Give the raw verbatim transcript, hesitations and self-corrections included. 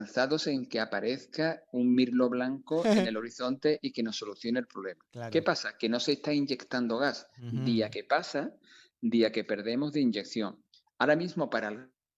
esperanzados en que aparezca un mirlo blanco en el horizonte y que nos solucione el problema. ¿Qué Claro. pasa? Que no se está inyectando gas. Día Ujú. que pasa, día que perdemos de inyección. Ahora mismo para